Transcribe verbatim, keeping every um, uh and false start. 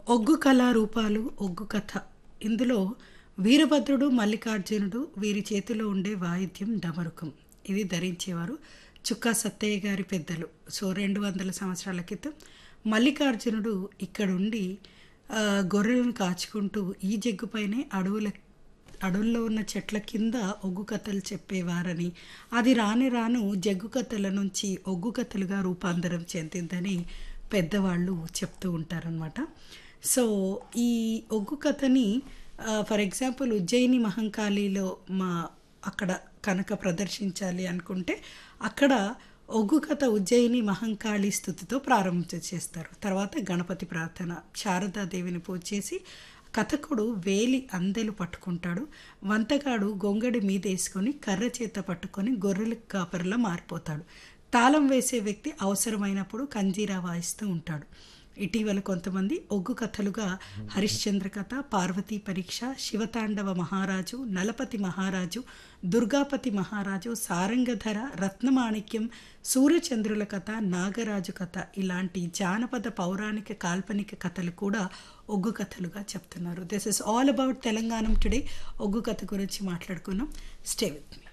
ఒగ్గు కళారూపాలు, ఒగ్గు కథ. ఇందులో వీరభద్రుడు, మల్లికార్జునుడు వీరి చేతిలో ఉండే వాయిద్యం డమరుకం. ఇది ధరించేవారు చుక్కా సత్తయ్య గారి పెద్దలు. సో రెండు వందల సంవత్సరాల క్రితం మల్లికార్జునుడు ఇక్కడుండి ఆ, గొర్రెలను కాచుకుంటూ ఈ జగ్గుపైనే అడవుల అడవుల్లో ఉన్న చెట్ల కింద ఒగ్గు కథలు చెప్పేవారని, అది రాని రాను జగ్గు కథల నుంచి ఒగ్గు కథలుగా రూపాంతరం చెందిందని పెద్దవాళ్ళు చెప్తూ ఉంటారనమాట. సో ఈ ఒగ్గు కథని ఫర్ ఎగ్జాంపుల్ ఉజ్జయిని మహంకాళిలో మా అక్కడ కనుక ప్రదర్శించాలి అనుకుంటే అక్కడ ఒగ్గు కథ ఉజ్జయిని మహంకాళి స్తుతితో ప్రారంభం చేస్తారు. తర్వాత గణపతి ప్రార్థన, శారదాదేవిని పూజ చేసి కథకుడు వేలి అందెలు పట్టుకుంటాడు. వంతగాడు గొంగడి మీద వేసుకొని కర్ర చేత పట్టుకొని గొర్రెల కాపరిలా మారిపోతాడు. తాళం వేసే వ్యక్తి అవసరమైనప్పుడు కంజీరా వాయిస్తూ ఉంటాడు. ఇటీవల కొంతమంది ఒగ్గు కథలుగా హరిశ్చంద్ర కథ, పార్వతీ పరీక్ష, శివతాండవ మహారాజు, నలపతి మహారాజు, దుర్గాపతి మహారాజు, సారంగధర, రత్నమాణిక్యం, సూర్యచంద్రుల కథ, నాగరాజు కథ ఇలాంటి జానపద పౌరాణిక కాల్పనిక కథలు కూడా ఒగ్గు కథలుగా చెప్తున్నారు. This is all about Telangana today. ఒగ్గు కథ గురించి మాట్లాడుకున్నాం. Stay with me.